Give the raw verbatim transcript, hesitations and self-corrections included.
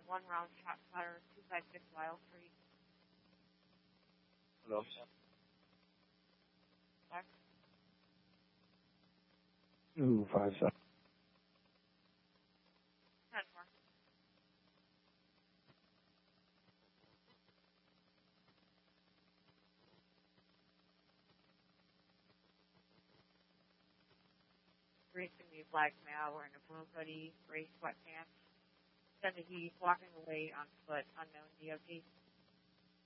one round shot fire, two five six Wild Street. Hello. Black. Two five seven. ten four. Grace gonna be a black male wearing a blue hoodie, gray sweatpants. Said that he's walking away on foot, unknown D O T.